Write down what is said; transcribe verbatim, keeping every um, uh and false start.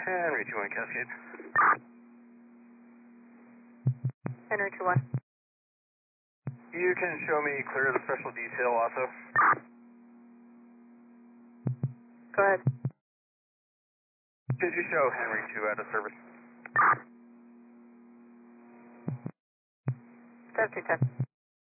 Henry two one Cascade. Henry two one. You can show me clear of the special detail also. Go ahead. Could you show Henry two out of service? Step two ten.